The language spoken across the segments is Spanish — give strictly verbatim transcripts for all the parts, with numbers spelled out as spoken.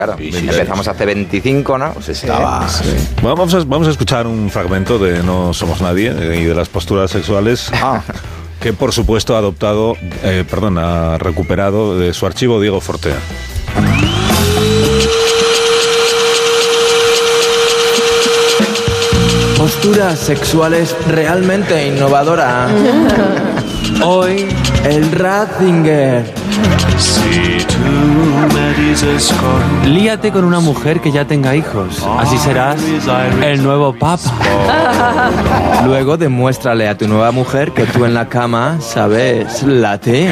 Claro, sí, sí, empezamos sí. hace veinticinco, ¿no? Pues estaba... Sí. Bueno, vamos, a, vamos a escuchar un fragmento de No somos nadie y de las posturas sexuales Ah. que, por supuesto, ha adoptado, eh, perdón, ha recuperado de su archivo Diego Fortea. Posturas sexuales realmente innovadoras. Hoy, el Ratzinger. Líate con una mujer que ya tenga hijos. Así serás el nuevo papa. Luego demuéstrale a tu nueva mujer que tú en la cama sabes latín.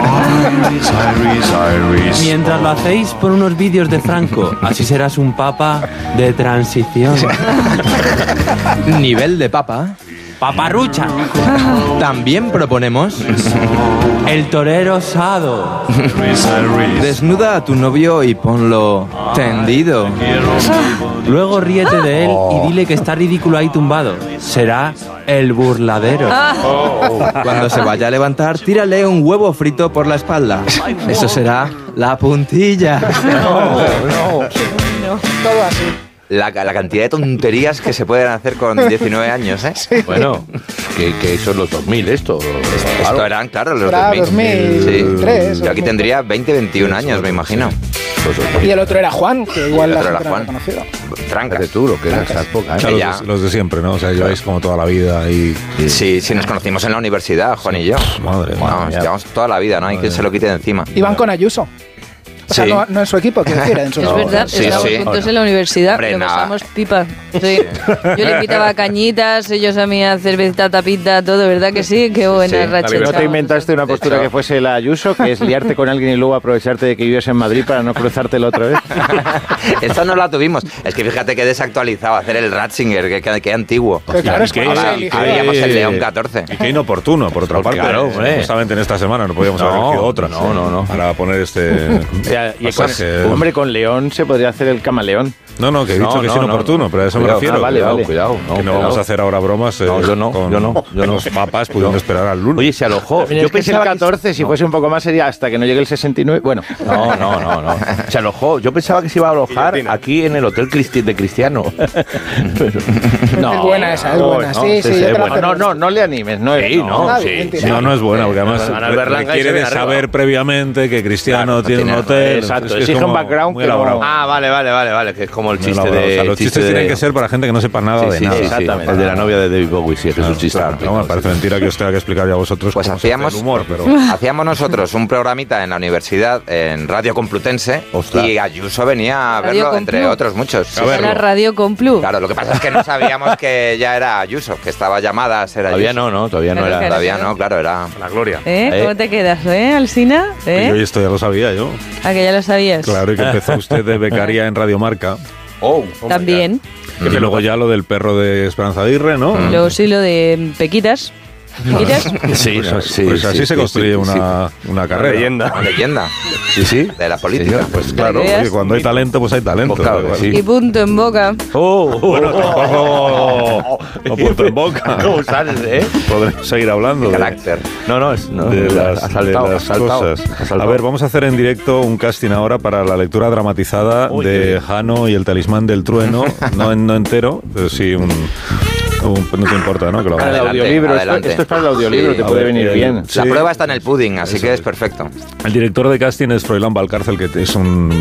Mientras lo hacéis por unos vídeos de Franco, así serás un papa de transición. Nivel de papa. Paparrucha. También proponemos el torero osado. Desnuda a tu novio y ponlo tendido. Luego ríete de él y dile que está ridículo ahí tumbado. Será el burladero. Cuando se vaya a levantar, tírale un huevo frito por la espalda. Eso será la puntilla. No, no. No, todo así. La, la cantidad de tonterías que se pueden hacer con diecinueve años, ¿eh? Sí. Bueno, que, que son los dos mil esto. Esto Claro. eran, claro, los Era dos mil. dos mil tres, Sí. Yo aquí tendría veinte, veintiún años, me imagino. Y el otro era Juan, que igual El la otro era gente no Juan. ha reconocido. Trancas. De tú, lo que era esa época, O sea, ¿eh? Que ya- los, de, los de siempre, ¿no? O sea, lleváis como toda la vida y... Sí, sí, nos conocimos en la universidad, Juan y yo. Madre mía. Vamos, llevamos toda la vida, ¿no? Hay quien se lo quite de encima. Iban con Ayuso. O sea, Sí. no, no en su equipo, quiero decir, en su Es No, verdad, sí, estábamos sí. juntos en la universidad, Hombre, lo nada. pasamos pipa. Sí. Yo le invitaba cañitas, ellos a mí a cerveza, tapita, todo, ¿verdad que sí? Qué buena Sí. racha. ¿No te echábamos. inventaste una De postura hecho- que fuese la Ayuso, que es liarte con alguien y luego aprovecharte de que vives en Madrid para no cruzártelo otra vez? Esta no la tuvimos. Es que fíjate que desactualizado hacer el Ratzinger, que, que, que antiguo. Pero claro, es que ¿Qué? no se Ahora eligió. habríamos el León catorce. Y qué inoportuno, por otra Porque parte. claro, hombre. Justamente en esta semana no podíamos No, haber elegido otra. no, no, no. Para poner este... Ya, y con- pasaje. hombre, con León se podría hacer el camaleón. No, no, que he dicho No, que es no, inoportuno, no. pero a eso Cuidado, me refiero. ah, vale, cuidado, vale. cuidado. Que no cuidado. vamos a hacer ahora bromas eh, No, yo no, con yo no, yo no. los papas pudiendo esperar al lunes. Oye, se alojó. Yo Yo pensé el pensaba que- catorce, si No. fuese un poco más sería hasta que no llegue el sesenta y nueve. Bueno, No, no, no, no. Se alojó. Yo pensaba que se iba a alojar aquí en el Hotel Cristi- de Cristiano. no. Es buena esa, es buena. no, Sí, sí, sí, yo te la bueno, no, acepto. no, no le animes, no es. Sí, no, Nada, sí, mentira. sí. No, no es buena, porque además Van al Berlanga y se requiere de ven arriba. saber previamente que Cristiano Claro, no tiene un tiene- hotel. exacto, es que es exige un como background muy que no- elaborado. Ah, vale, vale, vale, vale, que es como el Muy chiste elaborado. de... O sea, los el chiste chistes de- tienen que ser para gente que no sepa nada Sí, de sí, nada. sí, sí. Exactamente. El de la novia de David Bowie, sí, que es Claro, un chiste. claro, no, me parece mentira que os tenga que explicar ya a vosotros Pues cómo se hace hacíamos, el humor, pero... hacíamos nosotros un programita en la universidad, en Radio Complutense, Ostras. y Ayuso venía a Radio verlo, entre Complu. otros muchos. A verlo. La radio Complu. Claro, lo que pasa es que no sabíamos que ya era Ayuso, que estaba llamada a ser Ayuso. Todavía no, no, todavía no Claro, era... claro. Todavía no, claro, era... La gloria. ¿Eh? Eh. ¿Cómo te quedas, eh, Alsina? Y yo ¿Eh? esto ya lo sabía yo. Ah, que ya lo sabías. Claro, y que empezó usted de becaria en Radio Marca. Oh, También. Y luego ya lo del perro de Esperanza Aguirre, ¿no? Luego sí lo de Pequitas. ¿Pequitas? sí, Pues, sí, pues así sí, se sí, construye sí, una, una carrera. leyenda. Una leyenda Sí, sí. de la política. Señor, Pues claro, veas. oye, cuando hay talento, pues hay talento. Pues claro que Igual. sí. Y punto en boca. Oh, Bueno, tampoco no punto en boca. ¿Cómo sales, eh? Podremos seguir hablando De de, carácter. No, no, es... No, de las, ha saltado, de ha las saltado, cosas. ha saltado. A ver, vamos a hacer en directo un casting ahora para la lectura dramatizada Uy, de uy. Jano y el talismán del trueno. No, en- no entero, pero sí un, un- No te importa, ¿no? Que lo Para el Adelante, audiolibro, esto, adelante. esto es para el audiolibro, Sí, te a puede ver, venir eh, bien. Sí. La prueba está en el pudding, así Eso que es. es perfecto. El director de casting es Froilán Valcárcel, que es un,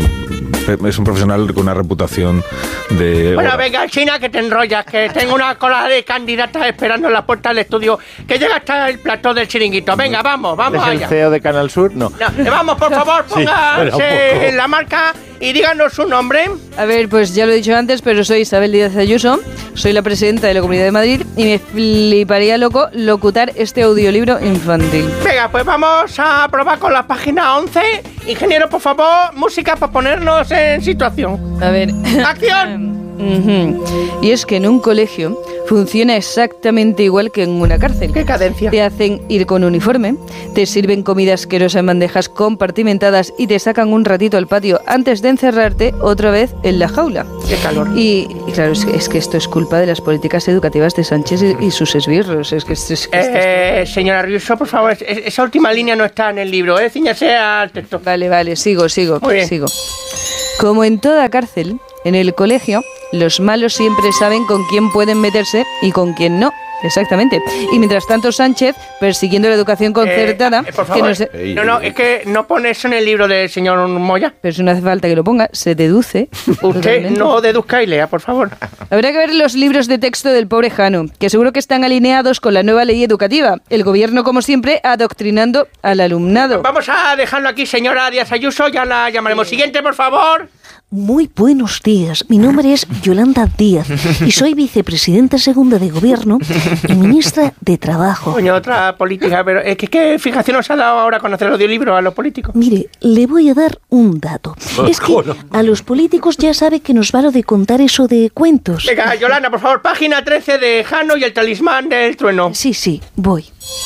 es un profesional con una reputación de... Bueno, oro. venga, China, que te enrollas, que tengo una cola de candidatas esperando en la puerta del estudio, que llega hasta el plató del chiringuito. Venga, vamos, vamos ¿Es el allá. C E O de Canal Sur? No. No, eh, vamos, por favor, espera un pónganse poco. en la marca y díganos su nombre. A ver, pues ya lo he dicho antes, pero soy Isabel Díaz Ayuso, soy la presidenta de la Comunidad de Madrid y me fliparía loco locutar este audiolibro infantil. Venga, pues vamos a probar con la página once. Ingeniero, por favor, música para ponernos en situación. A ver. ¡Acción! Ujú. Y es que en un colegio funciona exactamente igual que en una cárcel. ¡Qué cadencia! Te hacen ir con uniforme, te sirven comida asquerosa en bandejas compartimentadas y te sacan un ratito al patio antes de encerrarte otra vez en la jaula. ¡Qué calor! Y, y claro, es que, es que esto es culpa de las políticas educativas de Sánchez y, y sus esbirros. Es que, es, es que esto es- Eh, señora Riuso, por favor, es- es- esa última línea no está en el libro, ¿eh? Cíñase al texto. Vale, vale, sigo, sigo, Muy bien. sigo. Como en toda cárcel, en el colegio, los malos siempre saben con quién pueden meterse y con quién no. Exactamente. Y mientras tanto Sánchez, persiguiendo la educación concertada... Eh, eh, por que favor. no, sé, no, no, es que no pone eso en el libro del señor Moya. pero si no hace falta que lo ponga, se deduce. Usted totalmente. no deduzca y lea, por favor. Habrá que ver los libros de texto del pobre Jano, que seguro que están alineados con la nueva ley educativa. El gobierno, como siempre, adoctrinando al alumnado. Vamos a dejarlo aquí, señora Díaz Ayuso, ya la llamaremos. Siguiente, por favor. Muy buenos días. Mi nombre es Yolanda Díaz y soy vicepresidenta segunda de Gobierno y ministra de Trabajo. Coño, otra política, pero es que ¿qué fijación os ha dado ahora con hacer el audiolibro a los políticos? Mire, le voy a dar un dato. Es que a los políticos ya sabe que nos va lo de contar eso de cuentos. Venga, Yolanda, por favor, página trece de Jano y el talismán del trueno. Sí, sí, voy.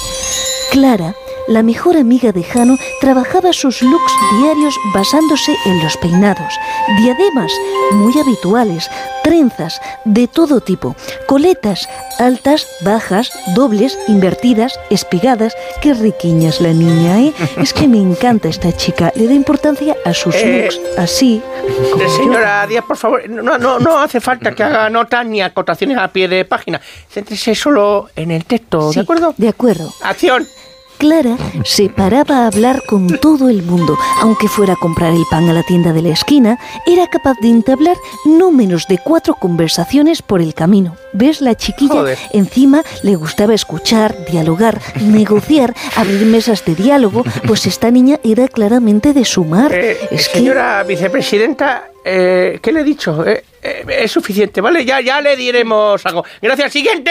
Clara, la mejor amiga de Jano, trabajaba sus looks diarios basándose en los peinados, diademas muy habituales, trenzas de todo tipo, coletas altas, bajas, dobles, invertidas, espigadas. Qué riquiña es la niña, ¿eh? Es que me encanta esta chica, le da importancia a sus Eh, looks, así como yo. Señora Díaz, por favor, no, no, no hace falta que haga notas ni acotaciones a pie de página. Céntrese solo en el texto, Sí, ¿de acuerdo? De acuerdo. Acción. Clara se paraba a hablar con todo el mundo. Aunque fuera a comprar el pan a la tienda de la esquina, era capaz de entablar no menos de cuatro conversaciones por el camino. ¿Ves? La chiquilla Joder. encima le gustaba escuchar, dialogar, negociar, abrir mesas de diálogo, pues esta niña era claramente de sumar. Eh, es que... señora vicepresidenta, eh, ¿qué le he dicho? Eh, eh, es suficiente, ¿vale? Ya, ya le diremos algo. Gracias, siguiente.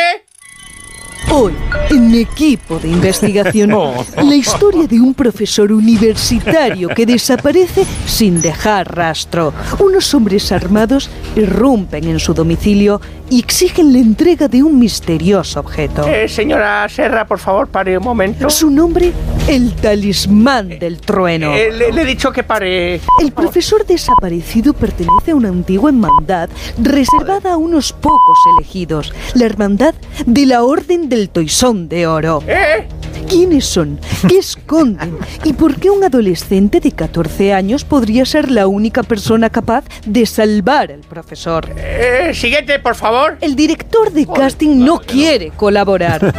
Hoy, en Equipo de Investigación, la historia de un profesor universitario que desaparece sin dejar rastro. Unos hombres armados irrumpen en su domicilio y exigen la entrega de un misterioso objeto. Eh, señora Serra, por favor, pare un momento. Su nombre, el talismán del trueno. Eh, le, le he dicho que pare. El profesor desaparecido pertenece a una antigua hermandad reservada a unos pocos elegidos, la hermandad de la Orden del Toisón de Oro. ¿Eh? ¿Quiénes son? ¿Qué esconden? ¿Y por qué un adolescente de catorce años podría ser la única persona capaz de salvar al profesor? Eh, siguiente, por favor. El director de casting no quiere colaborar.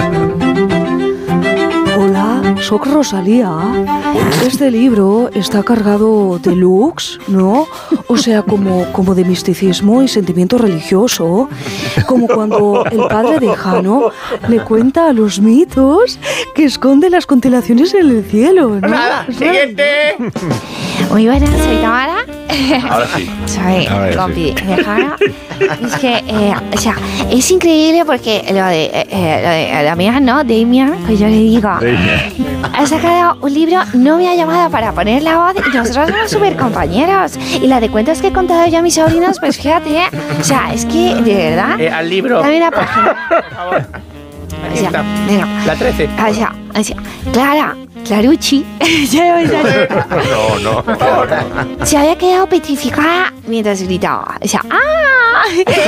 Hola, soy Rosalía. Este libro está cargado de looks, ¿no? O sea, como, como de misticismo y sentimiento religioso. Como cuando el padre de Jano le cuenta a los mitos que esconde las constelaciones en el cielo, ¿no? Nada, siguiente. Muy buenas, soy Tamara. Ahora sí. Soy A ver, compi de Jana. Es que, eh, o sea, es increíble porque lo de, eh, eh, lo de la mía, ¿no? Damian, que yo le digo, ha sacado un libro, no me ha llamado para poner la voz y nosotros somos súper compañeros. Y la de cuentos que he contado yo a mis sobrinos, pues fíjate, ¿eh? O sea, es que, de verdad, Eh, al libro. dame una página. Por favor. Aquí O sea, está. venga. La trece. O sea, o sea, Clara, Clarucci, ya me sale. No, no. Por favor. Se había quedado petrificada mientras gritaba. O sea, ¡ah!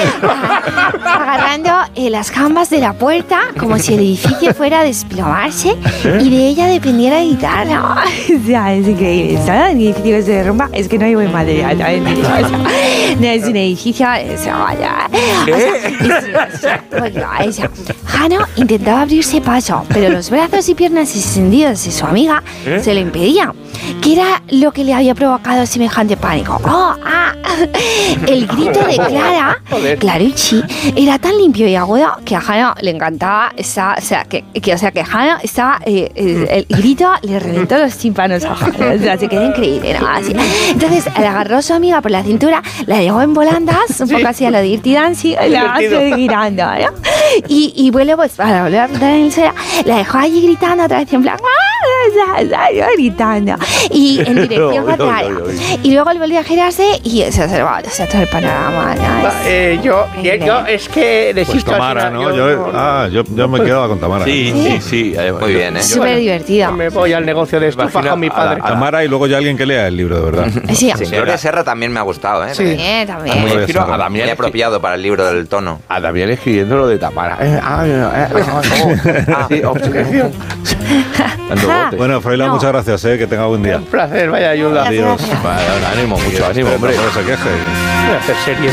Agarrando eh, las jambas de la puerta como si el edificio fuera a desplomarse y de ella dependiera editar. ¿No? O sea, es increíble. ¿Sabes? El edificio se derrumba. Es que no hay buen material. ¿Sabes? O sea, no es un edificio. O sea, vaya. O sea, es- o sea, bueno, o sea, Jano intentaba abrirse paso, pero los brazos y piernas extendidos de su amiga se lo impedían. ¿Qué era lo que le había provocado semejante pánico? ¡Oh! ¡Ah! El grito de Clara, Joder. Clarucci, era tan limpio y agudo que a Jano le encantaba. Esa, o sea, que, que, o sea, que Jano estaba. Eh, eh, el grito le reventó los tímpanos a Jano. O sea, se quedó increíble, ¿no? Así. Entonces, le agarró a su amiga por la cintura, la dejó en volandas, un poco así a lo de Dirty Dancing, y la Divertido. hace girando, ¿no? Y, y bueno, pues para volver a montar en el suelo, la dejó allí gritando otra vez en plan. ¡Ah! Gritando. Y en dirección Oy, contraria. oy, oy, oy. Y luego él volvió a girarse y se observaba o sea, todo el panorama. ¿no? Va, eh, yo, yo, yo, es que Pues desisto. al Tamara, final, ¿no? Yo, ah, yo, yo me quedaba con Tamara. Sí, sí, sí. además, Muy bien, ¿eh? Es súper divertido. Me voy al negocio de estufa Imagina con mi a la- padre. a la- Tamara y luego ya alguien que lea el libro, de verdad. Sí, El señor de Serra también me ha gustado, ¿eh? Sí. también, también. Muy Me refiero a Muy Damián Muy apropiado para el libro del tono. A Damián escribiendo lo de Tamara. Eh, ah, eh, eh, ah, oh, ah, sí, observación. Dando botes. Bueno, Froilán, No. muchas gracias, eh, que tenga buen día. Un placer, vaya ayuda. Adiós. Gracias. Vale, ánimo, mucho ánimo, hombre. No se queje. Voy a hacer series.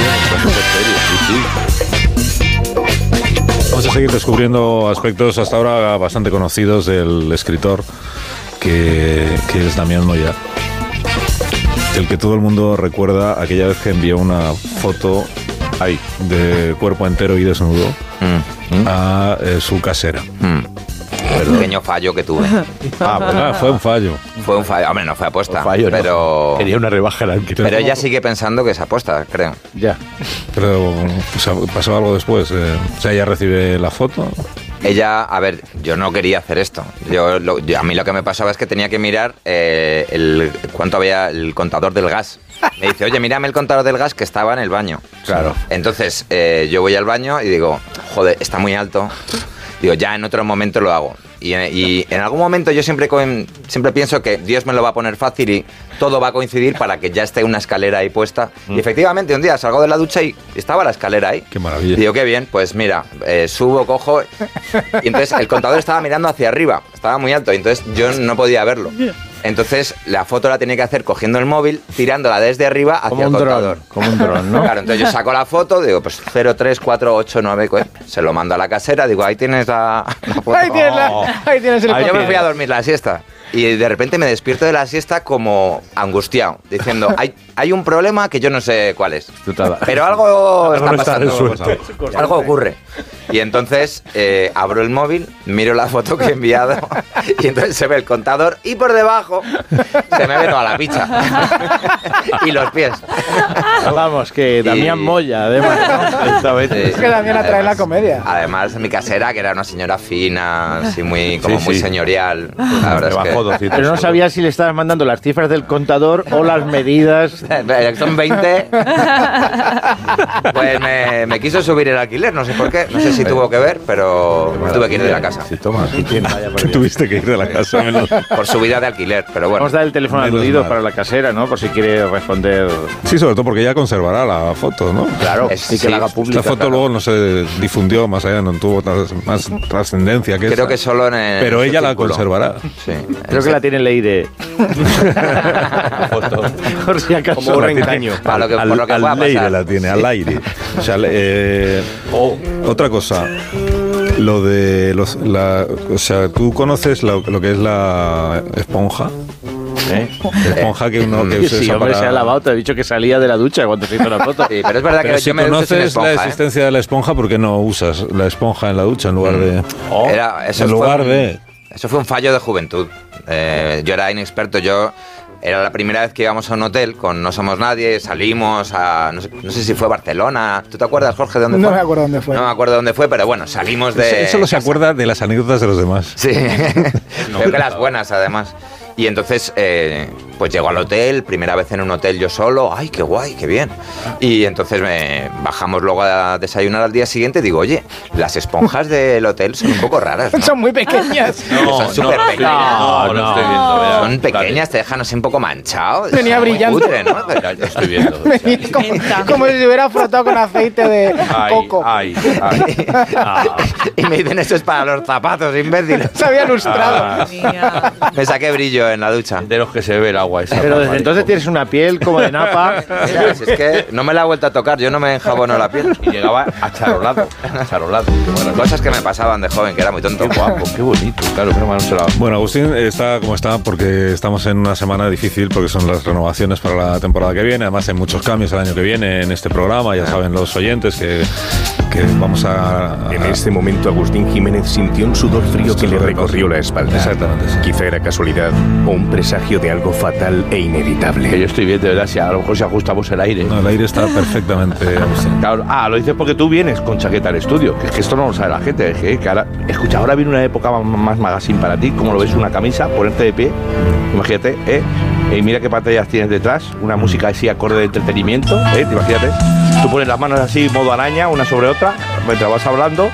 Vamos a seguir descubriendo aspectos hasta ahora bastante conocidos del escritor, que, que es Damián Moya. El que todo el mundo recuerda aquella vez que envió una foto ahí, de cuerpo entero y desnudo Mm, a eh, su casera. mm. Un pequeño fallo que tuve. Ah, pues nada, fue un fallo. Fue un fallo. Hombre, no fue aposta. Un fallo, no. pero... Quería una rebaja al alquiler. Pero ella sigue pensando que es aposta, creo. Ya. Pero o sea, pasó algo después. Eh, o sea, ella recibe la foto. Ella, a ver, yo no quería hacer esto. Yo, lo- yo- a mí lo que me pasaba es que tenía que mirar eh, el cuánto había el contador del gas. Me dice, oye, mírame el contador del gas que estaba en el baño. Claro. Entonces eh, yo voy al baño y digo, joder, está muy alto. Digo, ya en otro momento lo hago. Y, y en algún momento yo siempre, con- siempre pienso que Dios me lo va a poner fácil y todo va a coincidir para que ya esté una escalera ahí puesta. Y efectivamente, un día salgo de la ducha y estaba la escalera ahí. Qué maravilla. Y digo, qué bien, pues mira, eh, subo, cojo. Y entonces el contador estaba mirando hacia arriba, estaba muy alto, y entonces yo no podía verlo. Entonces la foto la tenía que hacer cogiendo el móvil, tirándola desde arriba hacia Como el un contador. dron. Como un dron, ¿no? Claro, entonces yo saco la foto, digo, pues cero tres cuatro ocho nueve, pues, se lo mando a la casera, digo, ahí tienes la, la foto. Ahí tienes, la- ahí tienes el Yo me papel. fui a dormir la siesta. Y de repente me despierto de la siesta como angustiado, diciendo, hay, hay un problema que yo no sé cuál es. Pero algo está no está pasando. resuelto. Algo ocurre. Y entonces eh, abro el móvil, miro la foto que he enviado y entonces se ve el contador y por debajo se me ve toda la picha. Y los pies. Vamos, que Damián Y- Moya, además, ¿no? Esta vez. Sí. Es que Damián atrae la comedia. Además, mi casera, que era una señora fina, así muy, como Sí, muy sí. señorial. La verdad Me es bajó que... doscientos Pero no euros. sabía si le estabas mandando las cifras del contador o las medidas. Son veinte. Pues me, me quiso subir el alquiler, no sé por qué. No sé si tuvo que ver, pero tuve que ir de la casa. Sí, toma. Que tuviste que ir de la casa. menos- Por subida de alquiler, pero bueno. Vamos a dar el teléfono Menos aludido mal. para la casera, ¿no? Por si quiere responder. Sí, sobre todo porque ella conservará la foto, ¿no? Claro, Es- y que sí, la haga esta pública. Esta foto claro. luego no se difundió más allá, no tuvo tras- más trascendencia que Creo esa. que solo en el. Pero ella la círculo. conservará. Sí. Creo que la tiene Leire. Por si acaso. Como un reengaño. Para lo que, al, por lo que al pueda aire pasar. la tiene, al aire. O sea, eh, Oh. otra cosa, lo de los, la, o sea, tú conoces lo, lo que es la esponja. ¿Eh? La esponja que uno que se Sí, usa hombre, para- se ha lavado. Te he dicho que salía de la ducha cuando se hizo la foto. Sí, pero es verdad Pero que si yo me ducho sin conoces esponja, la ¿eh? existencia de la esponja, ¿por qué no usas la esponja en la ducha en lugar de Era, eso en fue lugar un- de Eso fue un fallo de juventud. Eh, yo era inexperto, yo era la primera vez que íbamos a un hotel con No Somos Nadie, salimos a, no sé, no sé si fue Barcelona. ¿Tú te acuerdas, Jorge, de dónde No fue? me acuerdo dónde fue. No me acuerdo dónde fue, pero bueno, salimos de... Eso solo se acuerda de las anécdotas de los demás. Sí, creo que las buenas además. Y entonces, eh, pues llego al hotel, primera vez en un hotel yo solo, ¡ay, qué guay, qué bien! Y entonces me bajamos luego a desayunar al día siguiente y digo, oye, las esponjas del hotel son un poco raras, ¿no? Son muy pequeñas. son súper pequeñas. No, no, estoy viendo. vea. Son pequeñas, te dejan así un poco manchado. Venía Es muy brillante. cutre, ¿no? Ya, ya estoy viendo. Venía como, como si se hubiera frotado con aceite de Ay, coco. ay, ay. Ah. Y me dicen, esto es para los zapatos, imbéciles. Se había lustrado. Ah. Me saqué brillo en la ducha. De los que se ve el agua esa. Pero desde entonces tienes una piel como de napa. Mira, si es que no me la he vuelto a tocar, yo no me enjabono la piel. Y llegaba acharolado. Acharolado. Qué maravilla. Cosas que me pasaban de joven, que era muy tonto. Qué guapo, qué bonito. Claro, pero no se la... Bueno, Agustín está como está porque estamos en una semana difícil porque son las renovaciones para la temporada que viene. Además hay muchos cambios el año que viene en este programa. Ya saben los oyentes que, que vamos a... a- En este momento Agustín Jiménez sintió un sudor frío que le recorrió la espalda. Exactamente, sí. Quizá era casualidad o un presagio de algo fatal e Que inevitable. yo estoy bien, de verdad, si a lo mejor si ajustamos el aire. No, el aire está perfectamente, Agustín. Claro, ah, lo dices porque tú vienes con chaqueta al estudio. Que es que esto no lo sabe la gente. Es que, que ahora, escucha, ahora viene una época más, más magazine para ti. Como lo ves, una camisa, ponerte de pie. Imagínate, ¿eh? Y mira qué pantallas tienes detrás. Una música así acorde de entretenimiento, ¿eh? Imagínate. Tú pones las manos así, modo araña, una sobre otra, mientras vas hablando.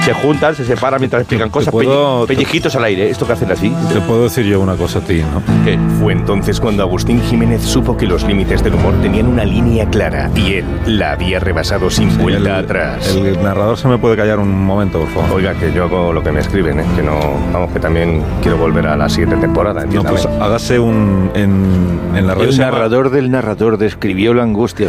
se juntan, se separan mientras explican cosas, puedo- pelle- pellizquitos al aire, esto que hacen así. Te puedo decir yo una cosa a ti, ¿no? ¿Qué? Fue entonces cuando Agustín Jiménez supo que los límites del humor tenían una línea clara y él la había rebasado sin vuelta el, atrás. el narrador se me puede callar un momento, por favor. Oiga, que yo hago lo que me escriben, ¿eh? Que no, vamos, que también quiero volver a la siguiente temporada, No, entiéndame. pues hágase un... En, en la radio El se llama- narrador del narrador describió la angustia.